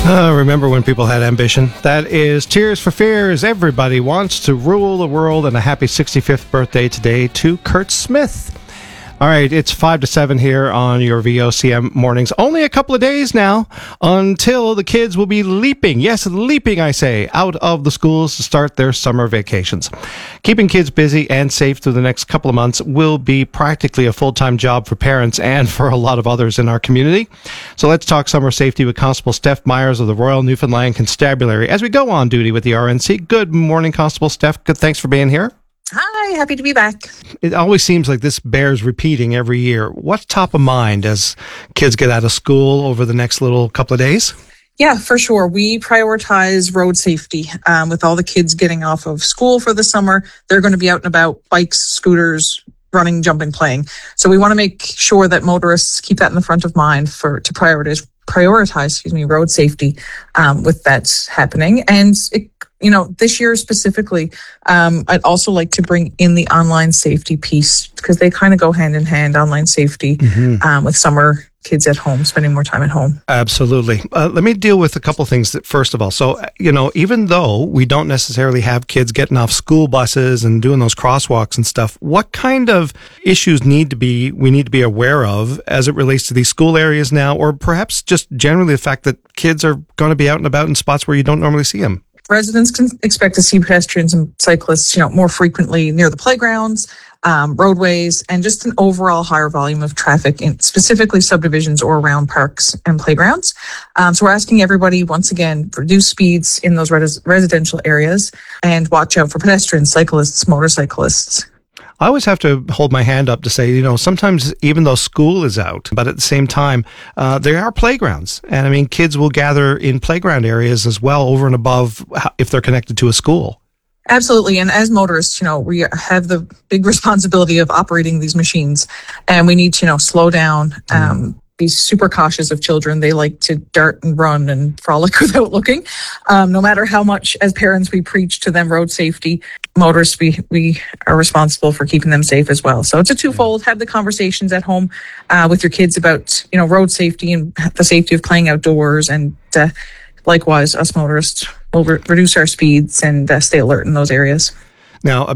Remember when people had ambition? That is Tears for Fears. Everybody wants to rule the world, and a happy 65th birthday today to Kurt Smith. All right, it's 5 to 7 here on your VOCM mornings. Only a couple of days now until the kids will be leaping, yes, leaping, I say, out of the schools to start their summer vacations. Keeping kids busy and safe through the next couple of months will be practically a full-time job for parents and for a lot of others in our community. So let's talk summer safety with Constable Steph Myers of the Royal Newfoundland Constabulary as we go on duty with the RNC. Good morning, Constable Steph. Good, thanks for being here. Hi, happy to be back. It always seems like this bears repeating every year. What's top of mind as kids get out of school over the next little couple of days? Yeah, for sure. We prioritize road safety. With all the kids getting off of school for the summer, they're going to be out and about, bikes, scooters, running, jumping, playing. So we want to make sure that motorists keep that in the front of mind to prioritize road safety with that happening. And this year specifically, I'd also like to bring in the online safety piece because they kind of go hand in hand, online safety with summer kids at home, spending more time at home. Absolutely. Let me deal with a couple things first of all. So, even though we don't necessarily have kids getting off school buses and doing those crosswalks and stuff, what kind of issues we need to be aware of as it relates to these school areas now, or perhaps just generally the fact that kids are going to be out and about in spots where you don't normally see them? Residents can expect to see pedestrians and cyclists, more frequently near the playgrounds, roadways, and just an overall higher volume of traffic in specifically subdivisions or around parks and playgrounds. So we're asking everybody, once again, reduce speeds in those residential areas and watch out for pedestrians, cyclists, motorcyclists. I always have to hold my hand up to say, sometimes even though school is out, but at the same time, there are playgrounds. And kids will gather in playground areas as well, over and above if they're connected to a school. Absolutely. And as motorists, we have the big responsibility of operating these machines, and we need to, slow down, be super cautious of children. They like to dart and run and frolic without looking. No matter how much as parents we preach to them road safety, motorists, we are responsible for keeping them safe as well. So it's a twofold. Have the conversations at home with your kids about, road safety and the safety of playing outdoors. And likewise, us motorists will reduce our speeds and stay alert in those areas. Now,